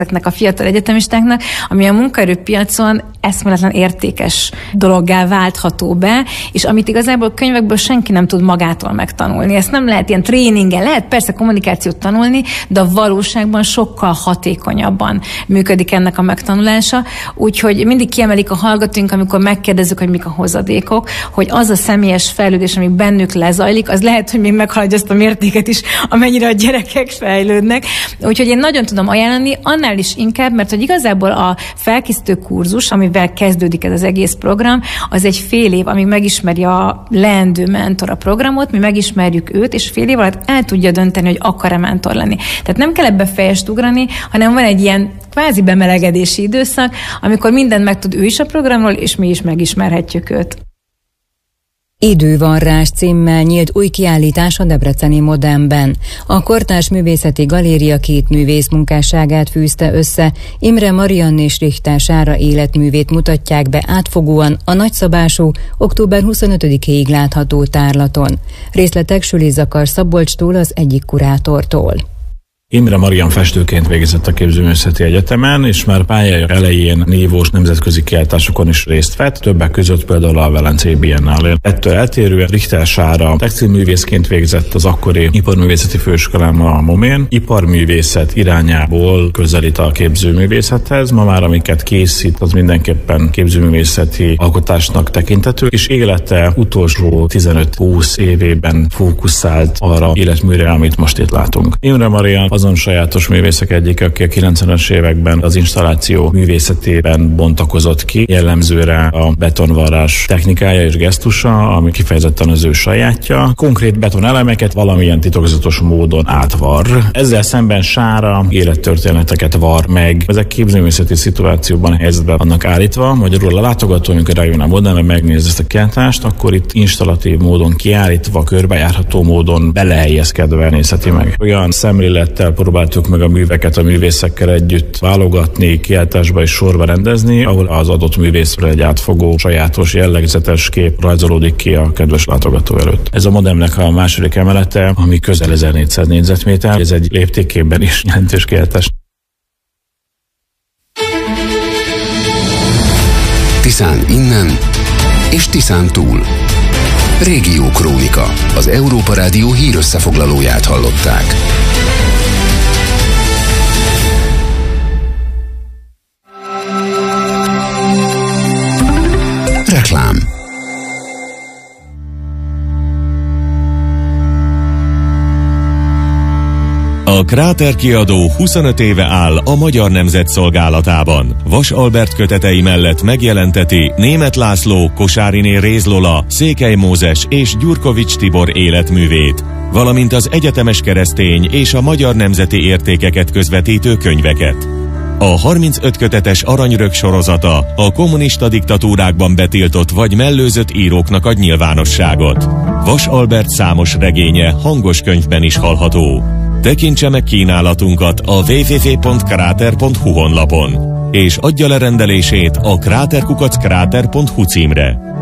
ezeknek a fiatal egyetemistáknak, ami a munkaerőpiacon eszméletlen értékes dologgá váltható be, és amit igazából könyvekből senki nem tud magától megtanulni. Ezt nem lehet ilyen tréningen, lehet persze kommunikációt tanulni, de a valóságban sokkal hatékonyabban működik ennek a megtanulása. Úgyhogy mindig kiemelik a hallgatóink, amikor megkérdezzük, hogy mik a hozadékok, hogy az a személyes fejlődés, ami bennük lezajlik, az lehet, hogy még meghaladja azt a mértéket is, amennyire a gyerekek fejlődnek. Úgyhogy én nagyon tudom ajánlani, annál is inkább, mert hogy igazából a felkészítő kurzus, amivel kezdődik ez az egész program, az egy fél év, amíg megismeri a leendő mentor a programot, mi megismerjük őt, és fél év alatt el tudja dönteni, hogy akar-e mentor lenni. Tehát nem kell ebbe fejest ugrani, hanem van egy ilyen kvázi bemelegedési időszak, amikor mindent megtud ő is a programról, és mi is megismerhetjük őt. Idővarrás címmel nyílt új kiállítás a debreceni Modernben. A Kortárs Művészeti Galéria két művész munkásságát fűzte össze, Imre Mariann és Richter Sára életművét mutatják be átfogóan a nagyszabású, október 25-ig látható tárlaton. Részletek Süli Zakar Szabolcstól, az egyik kurátortól. Imre Mariann festőként végzett a Képzőművészeti Egyetemen, és már pályája elején nívós nemzetközi kiállításokon is részt vett, többek között például a Velencei Biennálén. Ettől eltérően Richter Sára textilművészként végzett az akkori Iparművészeti Főiskolán a MOMÉN. Iparművészet irányából közelít a képzőművészethez, ma már amiket készít, az mindenképpen képzőművészeti alkotásnak tekinthető, és élete utolsó 15-20 évében fókuszált arra életműre, amit most itt látunk. Imre Mariann azon sajátos művészek egyik, aki a 90-es években az installáció művészetében bontakozott ki, jellemzőre a betonvarrás technikája és gesztusa, ami kifejezetten az ő sajátja. Konkrét betonelemeket valamilyen titokzatos módon átvar. Ezzel szemben Sára élettörténeteket var meg. Ezek képzőművészeti szituációban helyzetben vannak állítva. Magyarul a látogató, amikor eljön a Modernre, megnéz ezt a kiállítást, akkor itt installatív módon kiállítva, körbejárható módon belehelyezkedve nézheti meg. Olyan szemlélettel próbáltuk meg a műveket a művészekkel együtt válogatni, kiállításba és sorba rendezni, ahol az adott művészről egy átfogó, sajátos, jellegzetes kép rajzolódik ki a kedves látogató előtt. Ez a Modernnek a második emelete, ami közel 1400 négyzetméter. Ez egy léptékében is jelentős kiállítás. Tiszán innen és Tiszán túl. Régiókrónika. Az Európa Rádió hírösszefoglalóját hallották. Reklám. A Kráter kiadó 25 éve áll a Magyar Nemzet szolgálatában. Vas Albert kötetei mellett megjelenteti Németh László, Kosáriné Réz Lola, Székely Mózes és Gyurkovics Tibor életművét, valamint az egyetemes keresztény és a magyar nemzeti értékeket közvetítő könyveket. A 35 kötetes Aranyrög sorozata a kommunista diktatúrákban betiltott vagy mellőzött íróknak ad nyilvánosságot. Vas Albert számos regénye hangos könyvben is hallható. Tekintse meg kínálatunkat a www.krater.hu honlapon, és adja le rendelését a krater@krater.hu címre.